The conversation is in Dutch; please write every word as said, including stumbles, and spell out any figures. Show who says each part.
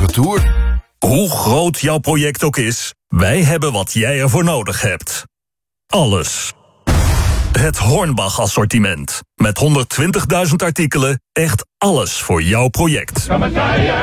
Speaker 1: retour.
Speaker 2: Hoe groot jouw project ook is, wij hebben wat jij ervoor nodig hebt. Alles. Het Hornbach-assortiment. Met honderdtwintigduizend artikelen, echt alles voor jouw project.